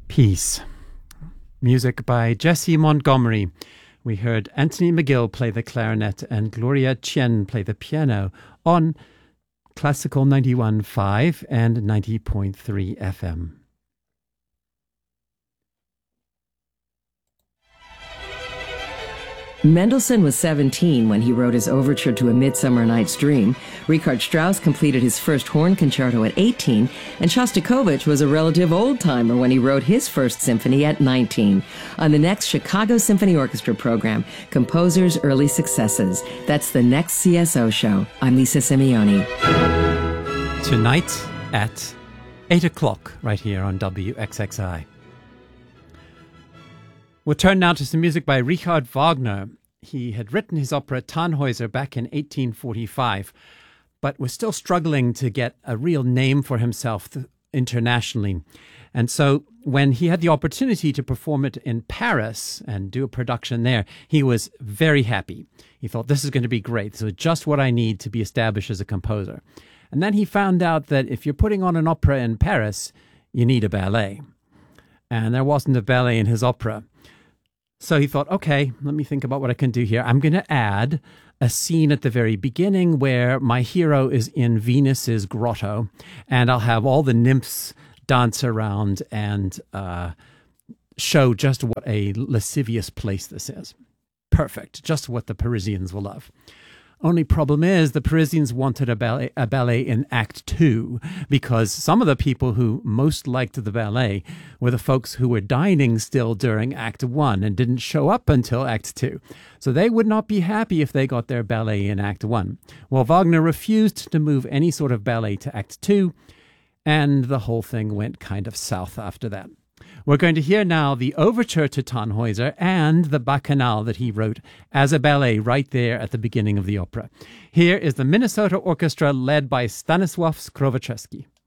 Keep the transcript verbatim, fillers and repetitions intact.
Peace. Music by Jesse Montgomery. We heard Anthony McGill play the clarinet and Gloria Chien play the piano on Classical ninety-one point five and ninety point three F M. Mendelssohn was seventeen when he wrote his overture to A Midsummer Night's Dream. Richard Strauss completed his first horn concerto at eighteen, and Shostakovich was a relative old-timer when he wrote his first symphony at nineteen. On the next Chicago Symphony Orchestra program, Composers' Early Successes. That's the next C S O show. I'm Lisa Simeoni. Tonight at eight o'clock, right here on W X X I. We'll turn now to some music by Richard Wagner. He had written his opera Tannhäuser back in eighteen forty-five, but was still struggling to get a real name for himself internationally. And so when he had the opportunity to perform it in Paris and do a production there, he was very happy. He thought, this is going to be great. This is just what I need to be established as a composer. And then he found out that if you're putting on an opera in Paris, you need a ballet. And there wasn't a ballet in his opera. So he thought, okay, let me think about what I can do here. I'm going to add a scene at the very beginning where my hero is in Venus's grotto, and I'll have all the nymphs dance around and uh, show just what a lascivious place this is. Perfect, just what the Parisians will love. Only problem is the Parisians wanted a ballet, a ballet in Act Two, because some of the people who most liked the ballet were the folks who were dining still during Act One and didn't show up until Act Two. So they would not be happy if they got their ballet in Act One. Well, Wagner refused to move any sort of ballet to Act Two, and the whole thing went kind of south after that. We're going to hear now the overture to Tannhäuser and the Bacchanal that he wrote as a ballet right there at the beginning of the opera. Here is the Minnesota Orchestra led by Stanisław Skrowaczewski.